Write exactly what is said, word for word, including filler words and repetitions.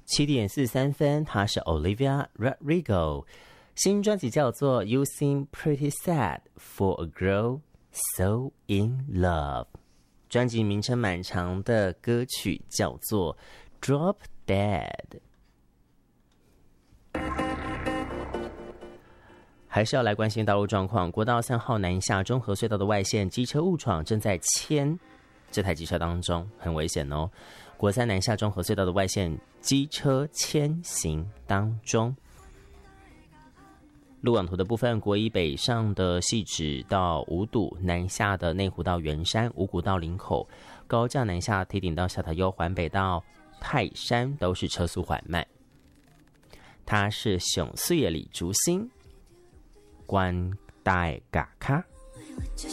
七点四十三分，她是 Olivia Rodrigo， 新专辑叫做 You Seem Pretty Sad for a Girl So in Love， 专辑名称蛮长的，歌曲叫做 Drop Dead。还是要来关心道路状况，国道三号南下中和隧道的外线机车误闯，正在牵这台机车当中，很危险哦。国三南下中和隧道的外线机车牵行当中。路网图的部分，国一北上的汐止到五堵，南下的内湖到圆山，五股到林口，高架南下堤顶到下塔悠环北到泰山都是车速缓慢。它是熊四叶里竹心关带嘎卡。